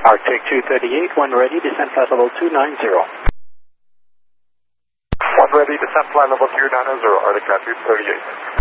Arctic 238, one ready, descent flight level 290. One ready, descent flight level 290, Arctic 238.